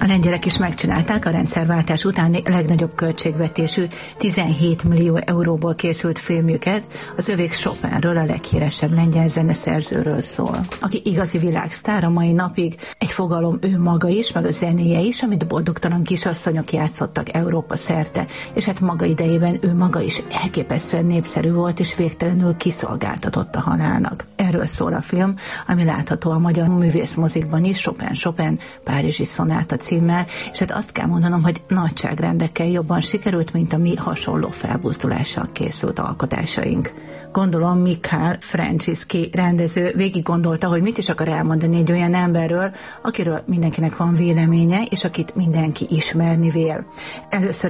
lengyelek is megcsinálták a rendszerváltás utáni legnagyobb költségvetésű 17 millió euróból készült filmjüket, az övék Chopinről, a leghíresebb lengyel zeneszerzőről szól, aki igazi világsztár a mai napig, egy fogalom ő maga is, meg a zenéje is, amit boldogtalan kisasszonyok játszottak Európa szerte, és hát maga idejében ő maga is elképesztően népszerű volt, és végtelenül kiszolgáltatott a halálnak. Erről szól a film, ami látható a magyar művészmozikban is, Chopin, Párizsi szonáta címmel, és hát azt kell mondanom, hogy nagyságrendekkel jobban sikerült, mint a mi hasonló felbuzdulással készült alkotásaink. Gondolom Michael Franciszki rendező végig gondolta, hogy mit is akar elmondani egy olyan emberről, akiről mindenkinek van véleménye, és akit mindenki ismerni vél. Először